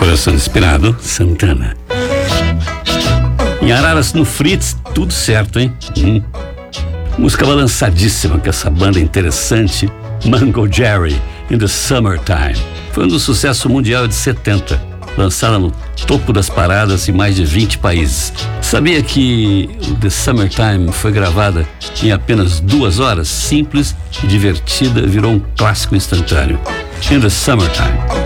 Coração Inspirado, Santana. Em Araras, no Fritz, tudo certo, hein? Música balançadíssima com essa banda interessante, Mango Jerry, in the Summertime. Foi um dos sucessos mundial de 70, lançada no topo das paradas em mais de 20 países. Sabia que o The Summertime foi gravada em apenas 2 horas? Simples e divertida, virou um clássico instantâneo. In the Summertime.